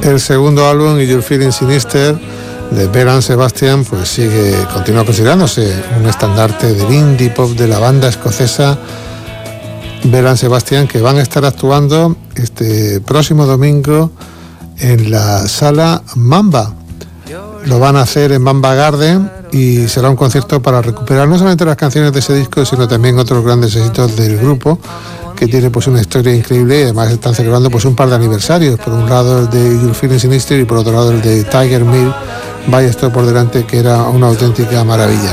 El segundo álbum, Your Feeling Sinister, de Belle Sebastian, pues continúa considerándose un estandarte del indie pop de la banda escocesa Belle Sebastian, que van a estar actuando este próximo domingo en la sala Mamba. Lo van a hacer en Mamba Garden y será un concierto para recuperar no solamente las canciones de ese disco, sino también otros grandes éxitos del grupo, que tiene pues una historia increíble, y además están celebrando pues un par de aniversarios, por un lado el de Your Feeling Sinister y por otro lado el de Tiger Mill. Vaya esto por delante, que era una auténtica maravilla.